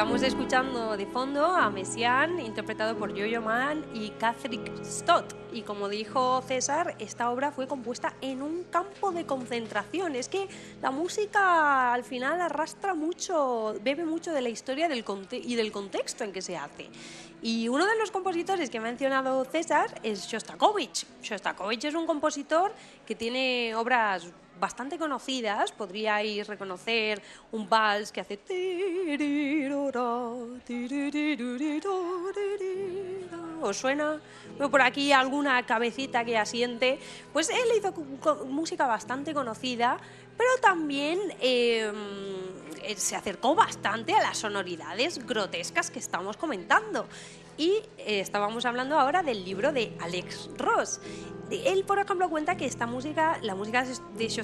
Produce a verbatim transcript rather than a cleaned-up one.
Estamos escuchando de fondo a Messiaen, interpretado por Yo-Yo Ma y Catherine Stott. Y como dijo César, esta obra fue compuesta en un campo de concentración. Es que la música al final arrastra mucho, bebe mucho de la historia del conte y del contexto en que se hace. Y uno de los compositores que ha mencionado César es Shostakovich. Shostakovich es un compositor que tiene obras bastante conocidas. Podríais reconocer un vals que hace... ¿Os suena? Veo por aquí alguna cabecita que asiente. Pues él hizo música bastante conocida, pero también eh, se acercó bastante a las sonoridades grotescas que estamos comentando. Y eh, estábamos hablando ahora del libro de Alex Ross. Él, por ejemplo, cuenta que esta música, la música de